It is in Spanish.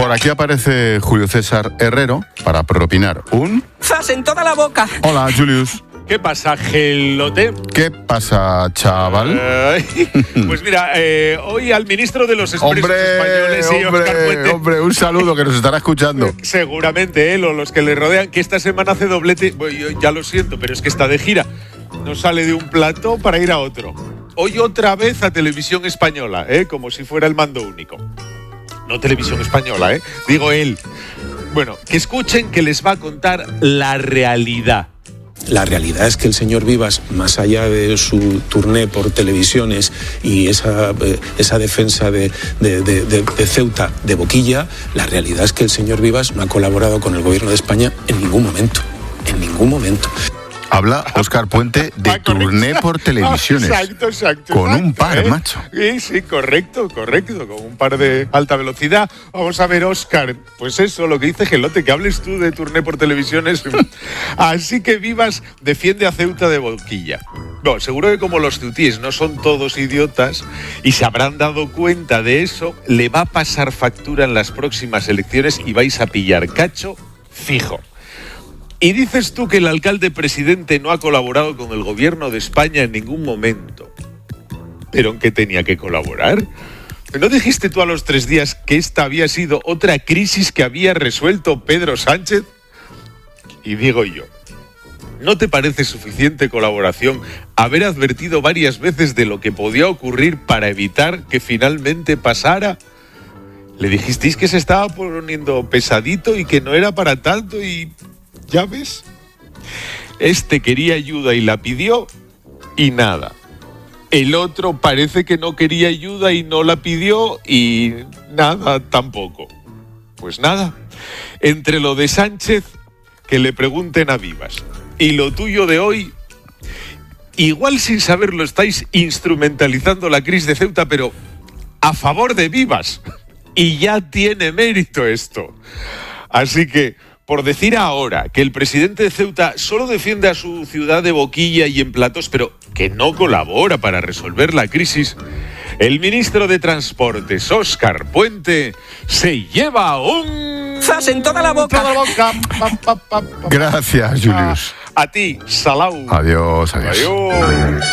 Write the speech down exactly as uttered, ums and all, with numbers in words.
Por aquí aparece Julio César Herrero para propinar un... ¡Zas en toda la boca! Hola, Julius. ¿Qué pasa, gelote? ¿Qué pasa, chaval? Uh, pues mira, eh, hoy al ministro de los Expresos hombre, Españoles y hombre, Óscar Puente. Hombre, un saludo que nos estará escuchando. Seguramente él o los que le rodean, que esta semana hace doblete. Bueno, yo ya lo siento, pero es que está de gira. No sale de un plato para ir a otro. Hoy otra vez a Televisión Española, ¿eh? Como si fuera el mando único. No Televisión Española, ¿eh? Digo él. Bueno, que escuchen que les va a contar la realidad. La realidad es que el señor Vivas, más allá de su turné por televisiones y esa, esa defensa de, de, de, de, de Ceuta de boquilla, la realidad es que el señor Vivas no ha colaborado con el gobierno de España en ningún momento, en ningún momento. Habla Óscar Puente de ah, turné por televisiones. Exacto, exacto. Con exacto, un par, ¿eh? macho. Sí, sí, correcto, correcto. Con un par de alta velocidad. Vamos a ver, Óscar. Pues eso, lo que dice Gelote, que hables tú de turné por televisiones. Así que Vivas defiende a Ceuta de boquilla. No, seguro que como los ceutíes no son todos idiotas y se habrán dado cuenta de eso, le va a pasar factura en las próximas elecciones y vais a pillar cacho fijo. Y dices tú que el alcalde presidente no ha colaborado con el gobierno de España en ningún momento. ¿Pero en qué tenía que colaborar? ¿No dijiste tú a los tres días que esta había sido otra crisis que había resuelto Pedro Sánchez? Y digo yo, ¿no te parece suficiente colaboración haber advertido varias veces de lo que podía ocurrir para evitar que finalmente pasara? Le dijisteis que se estaba poniendo pesadito y que no era para tanto y... ¿Ya ves? Este quería ayuda y la pidió y nada. El otro parece que no quería ayuda y no la pidió y nada tampoco. Pues nada, entre lo de Sánchez, que le pregunten a Vivas, y lo tuyo de hoy, igual sin saberlo estáis instrumentalizando la crisis de Ceuta, pero a favor de Vivas. Y ya tiene mérito esto. Así que... por decir ahora que el presidente de Ceuta solo defiende a su ciudad de boquilla y en platos, pero que no colabora para resolver la crisis, el ministro de Transportes, Óscar Puente, se lleva un... ¡Zas en toda la boca! Toda la boca. Pa, pa, pa, pa, Gracias, Julius. A, a ti, Salau. Adiós, adiós. Adiós.